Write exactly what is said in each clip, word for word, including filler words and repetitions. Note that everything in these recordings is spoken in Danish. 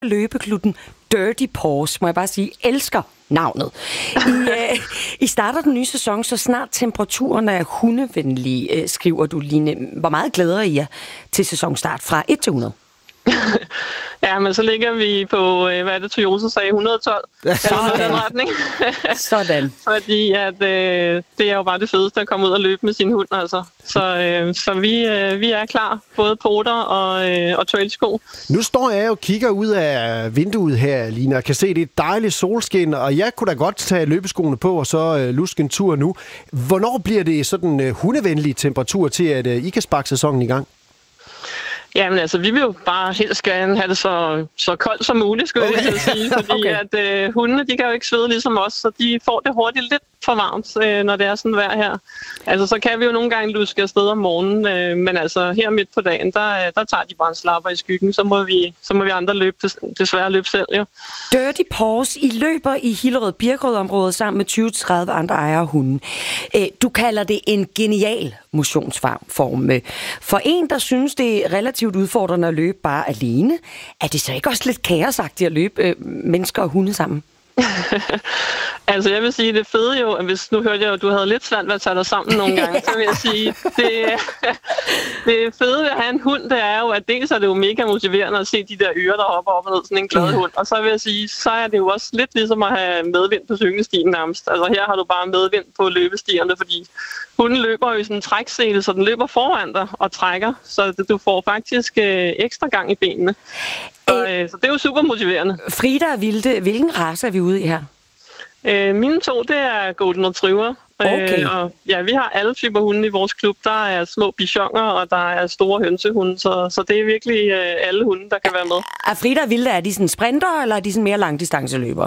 løbeklubben Dirty Paws, må jeg bare sige, elsker navnet. I, øh, I starter den nye sæson, så snart temperaturen er hundevenlige, øh, skriver du, Line. Hvor meget glæder I jer til sæsonstart fra et til hundrede? Ja, men så ligger vi på, hvad er det, Toyota sagde, et hundrede og tolv. Sådan. retning. Sådan. Fordi at, øh, det er jo bare det fedeste at komme ud og løbe med sin hund, altså. Så, øh, så vi, øh, vi er klar, både poter og, øh, og trailsko. Nu står jeg og kigger ud af vinduet her, Line, og kan se, det er et dejligt solskin, og jeg kunne da godt tage løbeskoene på og så øh, luske en tur nu. Hvornår bliver det sådan øh, hundevenlig temperatur til, at øh, I kan sparke sæsonen i gang? Jamen altså, vi vil jo bare helst gerne have det så, så koldt som muligt, skulle okay. jeg sige. Fordi okay. at øh, hundene, de kan jo ikke svede ligesom os, så de får det hurtigt lidt for varmt, øh, når det er sådan vejr her. Altså, så kan vi jo nogle gange luske afsted om morgenen, øh, men altså her midt på dagen, der, der tager de bare en slapper i skyggen, så må vi, så må vi andre løbe, des, desværre løbe selv, jo. Dirty Paws, I løber i Hillerød-Birkerød-området sammen med tyve til tredive andre ejere af hunde. Øh, du kalder det en genial motionsform. For en, der synes, det er relativt udfordrende at løbe bare alene, er det så ikke også lidt kaosagtigt at løbe øh, mennesker og hunde sammen? Altså jeg vil sige, det fede jo, at hvis nu hørte jeg jo, at du havde lidt svært ved at tage dig sammen nogle gange, så vil jeg sige, det, det fede ved at have en hund, det er jo, at dels er det jo mega motiverende at se de der ører, der hopper op og ned, sådan en glad hund, og så vil jeg sige, så er det jo også lidt ligesom at have medvind på cykelstien nærmest. Altså her har du bare medvind på løbestierne, fordi hunden løber jo i sådan en træksele, så den løber foran dig og trækker, så du får faktisk øh, ekstra gang i benene. Så, øh, så det er jo super motiverende. Frida og Vilde, hvilken race er vi ude i her? Øh, mine to, det er Golden Retriever. Okay. Øh, og ja, vi har alle typer hunde i vores klub. Der er små bichoner, og der er store hønsehunde, så, så det er virkelig øh, alle hunde, der kan være med. Er Frida og Vilde, er de sådan sprinter, eller er de sådan mere langdistanceløbere?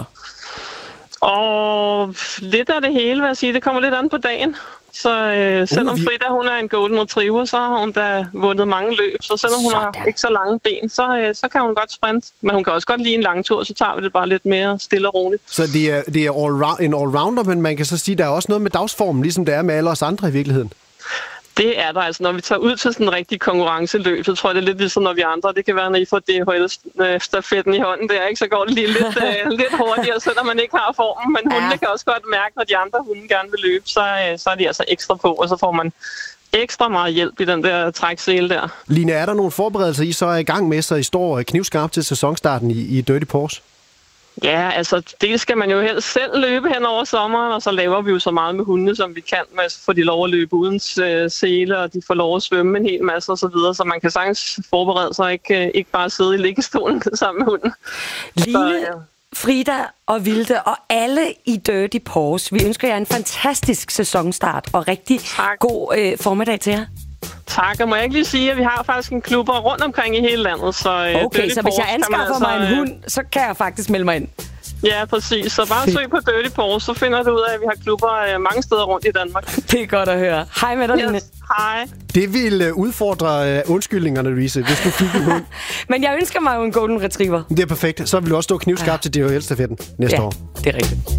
Og lidt af det hele, vil jeg sige. Det kommer lidt an på dagen. Så øh, selvom uh, vi... Frida hun er en Golden Retriever, så har hun da vundet mange løb. Så selvom hun Sådan. har ikke så lange ben, så, øh, så kan hun godt sprinte. Men hun kan også godt lide en lang tur, så tager vi det bare lidt mere stille og roligt. Så det er, det er all en allrounder, men man kan så sige, at der er også noget med dagsformen, ligesom det er med alle os andre i virkeligheden. Det er der altså. Når vi tager ud til sådan en rigtig konkurrenceløb, så tror jeg, det er lidt ligesom når vi andre. Det kan være, når I får D H L-stafetten i hånden. Det er ikke så godt lige lidt, uh, lidt hurtigere, selvom man ikke har formen. Men hundene ja. kan også godt mærke, når de andre hunde gerne vil løbe, så, uh, så er de altså ekstra på, og så får man ekstra meget hjælp i den der træksele der. Line, er der nogle forberedelser, I så er i gang med, så I står knivskarpt til sæsonstarten i, i Dirty Paws? Ja, altså dels skal man jo helst selv løbe hen over sommeren, og så laver vi jo så meget med hundene, som vi kan, med at få de lov at løbe uden øh, sele, og de får lov at svømme en hel masse og så videre, så man kan sagtens forberede sig, ikke, øh, ikke bare sidde i liggestolen sammen med hunden. Line, så, ja. Frida og Vilde og alle i Dirty Paws, vi ønsker jer en fantastisk sæsonstart og rigtig tak. god øh, formiddag til jer. Tak, og må jeg ikke lige sige, at vi har faktisk en klubber rundt omkring i hele landet. Så, okay, Dirty så hvis jeg anskaffer mig altså, en hund, så kan jeg faktisk melde mig ind. Ja, præcis. Så bare søg på Dirty Paws, så finder du ud af, at vi har klubber mange steder rundt i Danmark. Det er godt at høre. Hej med dig, Line. Yes. Hej. Det vil udfordre undskyldningerne, Louise, hvis du fik en hund. Men jeg ønsker mig jo en Golden Retriever. Det er perfekt. Så vil du også stå knivskarpt ja. til D H L-stafetten næste ja, år. Det er rigtigt.